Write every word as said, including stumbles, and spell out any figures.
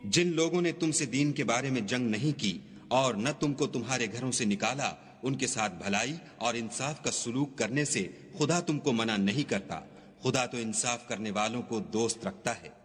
जिन लोगों ने तुमसे दीन के बारे में जंग नहीं की और न तुमको तुम्हारे घरों से निकाला, उनके साथ भलाई और इंसाफ का सुलूक करने से खुदा तुमको मना नहीं करता। खुदा तो इंसाफ करने वालों को दोस्त रखता है।